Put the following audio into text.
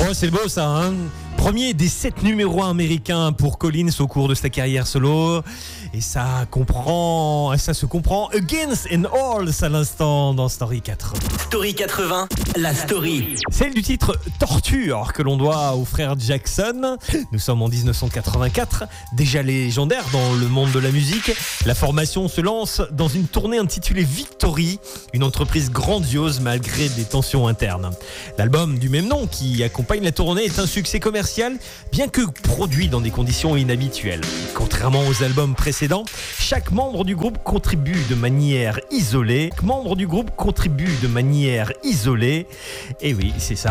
Oh, c'est beau ça, hein. Premier des 7 numéros 1 américains pour Collins au cours de sa carrière solo. Et ça se comprend against and all à l'instant dans Story 80. Story 80, la story. Celle du titre Torture que l'on doit aux frères Jackson. Nous sommes en 1984, déjà légendaire dans le monde de la musique. La formation se lance dans une tournée intitulée Victory, une entreprise grandiose malgré des tensions internes. L'album du même nom qui accompagne la tournée est un succès commercial, bien que produit dans des conditions inhabituelles. Contrairement aux albums précédents, chaque membre du groupe contribue de manière isolée. Et oui, c'est ça.